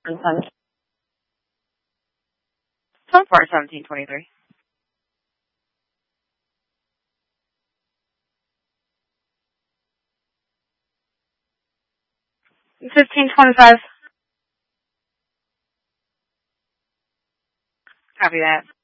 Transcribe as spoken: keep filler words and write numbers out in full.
So far, seventeen twenty-three. Fifteen twenty-five. Copy that.